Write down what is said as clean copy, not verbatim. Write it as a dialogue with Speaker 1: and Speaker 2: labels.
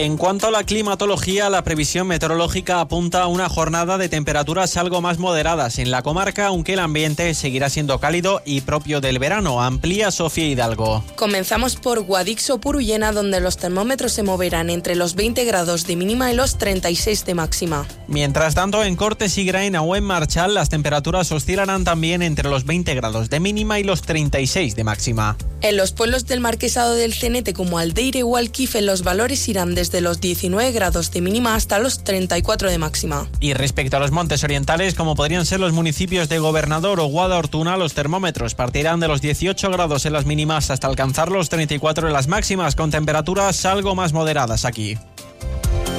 Speaker 1: En cuanto a la climatología, la previsión meteorológica apunta a una jornada de temperaturas algo más moderadas en la comarca, aunque el ambiente seguirá siendo cálido y propio del verano. Amplía Sofía Hidalgo.
Speaker 2: Comenzamos por Guadix o Purullena, donde los termómetros se moverán entre los 20 grados de mínima y los 36 de máxima.
Speaker 1: Mientras tanto, en Cortes y Graena o en Marchal, las temperaturas oscilarán también entre los 20 grados de mínima y los 36 de máxima.
Speaker 2: En los pueblos del Marquesado del Cenete como Aldeire o Alquife, los valores irán desde los 19 grados de mínima hasta los 34 de máxima.
Speaker 1: Y respecto a los montes orientales, como podrían ser los municipios de Gobernador o Guadalhortuna, los termómetros partirán de los 18 grados en las mínimas hasta alcanzar los 34 en las máximas, con temperaturas algo más moderadas aquí.